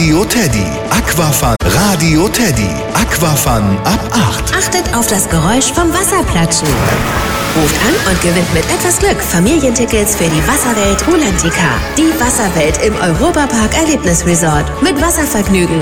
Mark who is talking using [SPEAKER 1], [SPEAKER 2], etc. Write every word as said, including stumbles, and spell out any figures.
[SPEAKER 1] Radio Teddy. Aquafun Radio Teddy. Aquafun ab acht.
[SPEAKER 2] Achtet auf das Geräusch vom Wasserplatschen. Ruft an und gewinnt mit etwas Glück Familientickets für die Wasserwelt Rulantica. Die Wasserwelt im Europapark Erlebnisresort mit Wasservergnügen.